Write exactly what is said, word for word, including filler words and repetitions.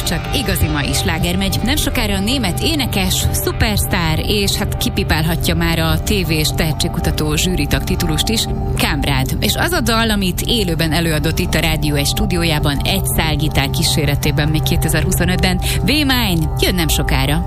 csak igazi mai sláger megy. Nem sokára a német énekes, szupersztár, és hát kipipálhatja már a tévés tehetségkutató zsűritag titulust is, Kamrád. És az a dal, amit élőben előadott itt a Rádió egy stúdiójában egy szál gitár kíséretében még kétezer-huszonötben, Be Mine, jön nem sokára.